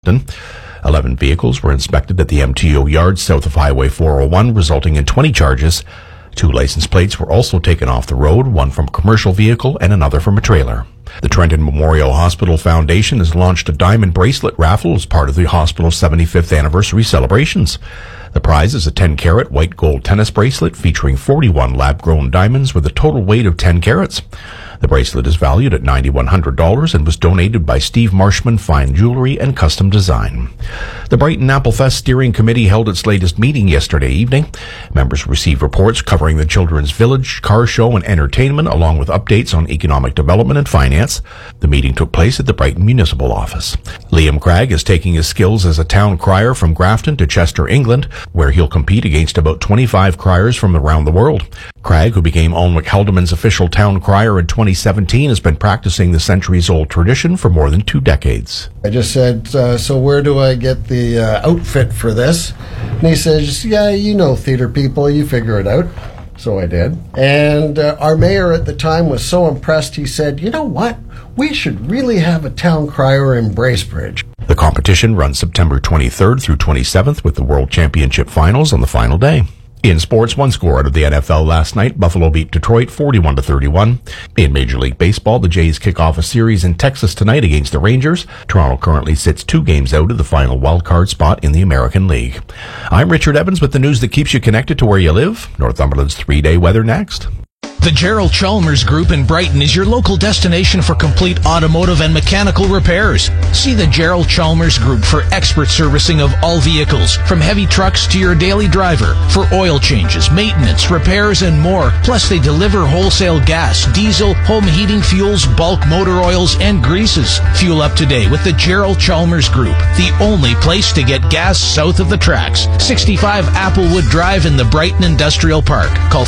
Grafton. 11 vehicles were inspected at the MTO yard south of Highway 401, resulting in 20 charges. 2 license plates were also taken off the road, one from a commercial vehicle and another from a trailer. The Trenton Memorial Hospital Foundation has launched a diamond bracelet raffle as part of the hospital's 75th anniversary celebrations. The prize is a 10-carat white gold tennis bracelet featuring 41 lab-grown diamonds with a total weight of 10 carats. The bracelet is valued at $9,100 and was donated by Steve Marshman Fine Jewelry and Custom Design. The Brighton Applefest Steering Committee held its latest meeting yesterday evening. Members received reports covering the Children's Village, car show, and entertainment, along with updates on economic development and finance. The meeting took place at the Brighton Municipal Office. Liam Cragg is taking his skills as a town crier from Grafton to Chester, England, where he'll compete against about 25 criers from around the world. Cragg, who became Alnwick Haldeman's official town crier in 2017, has been practicing the centuries-old tradition for more than 2 decades. I just said, so where do I get the outfit for this? And he says, yeah, you know theater people, you figure it out. So I did. And our mayor at the time was so impressed, he said, you know what? We should really have a town crier in Bracebridge. The competition runs September 23rd through 27th with the World Championship Finals on the final day. In sports, one score out of the NFL last night. Buffalo beat Detroit 41-31. In Major League Baseball, the Jays kick off a series in Texas tonight against the Rangers. Toronto currently sits 2 games out of the final wildcard spot in the American League. I'm Richard Evans with the news that keeps you connected to where you live. Northumberland's 3-day weather next. The Gerald Chalmers Group in Brighton is your local destination for complete automotive and mechanical repairs. See the Gerald Chalmers Group for expert servicing of all vehicles, from heavy trucks to your daily driver, for oil changes, maintenance, repairs, and more. Plus, they deliver wholesale gas, diesel, home heating fuels, bulk motor oils, and greases. Fuel up today with the Gerald Chalmers Group, the only place to get gas south of the tracks. 65 Applewood Drive in the Brighton Industrial Park. Call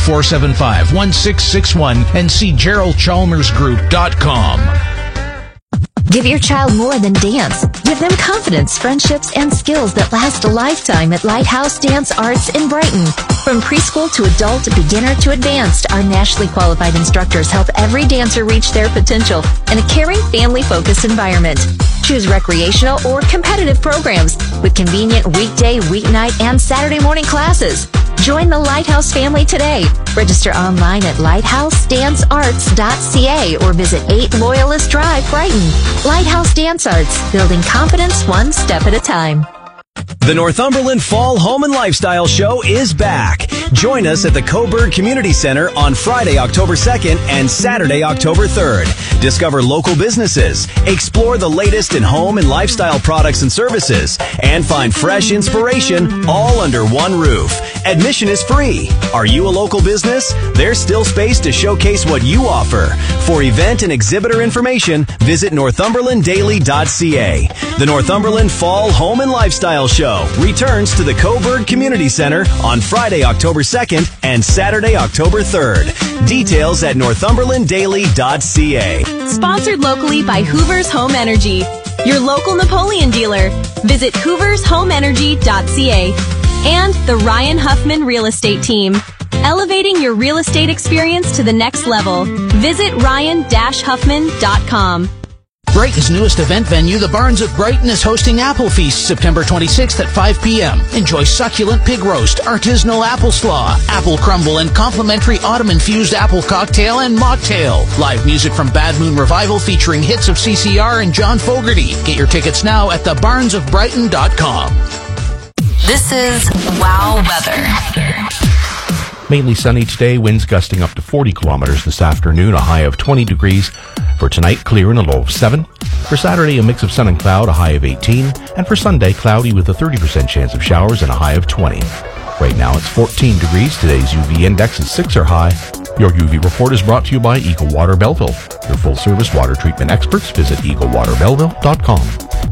475-1661 and see GeraldChalmersGroup.com. Give your child more than dance. Give them confidence, friendships, and skills that last a lifetime at Lighthouse Dance Arts in Brighton. From preschool to adult, beginner to advanced, our nationally qualified instructors help every dancer reach their potential in a caring, family-focused environment. Choose recreational or competitive programs with convenient weekday, weeknight, and Saturday morning classes. Join the Lighthouse family today. Register online at lighthousedancearts.ca or visit 8 Loyalist Drive, Brighton. Lighthouse Dance Arts, building confidence one step at a time. The Northumberland Fall Home and Lifestyle Show is back. Join us at the Coburg Community Center on Friday, October 2nd and Saturday, October 3rd. Discover local businesses, explore the latest in home and lifestyle products and services, and find fresh inspiration all under one roof. Admission is free. Are you a local business? There's still space to showcase what you offer. For event and exhibitor information, visit northumberlanddaily.ca. The Northumberland Fall Home and Lifestyle Show returns to the Coburg Community Center on Friday, October 2nd and Saturday, October 3rd. Details at northumberlanddaily.ca. Sponsored locally by Hoover's Home Energy, your local Napoleon dealer. Visit hoovershomeenergy.ca. And the Ryan Huffman Real Estate Team, elevating your real estate experience to the next level. Visit ryan-huffman.com. Brighton's newest event venue, the Barns of Brighton, is hosting Apple Feast September 26th at 5 p.m. Enjoy succulent pig roast, artisanal apple slaw, apple crumble, and complimentary autumn-infused apple cocktail and mocktail. Live music from Bad Moon Revival featuring hits of CCR and John Fogerty. Get your tickets now at thebarnsofbrighton.com. This is Wow Weather. Mainly sunny today, winds gusting up to 40 kilometers this afternoon, a high of 20 degrees. For tonight, clear and a low of 7. For Saturday, a mix of sun and cloud, a high of 18. And for Sunday, cloudy with a 30% chance of showers and a high of 20. Right now, it's 14 degrees. Today's UV index is 6 or high. Your UV report is brought to you by Eagle Water Belleville. Your full-service water treatment experts. Visit eaglewaterbelleville.com.